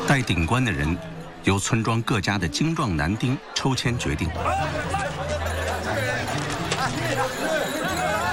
带顶冠的人由村庄各家的精壮男丁抽签决定。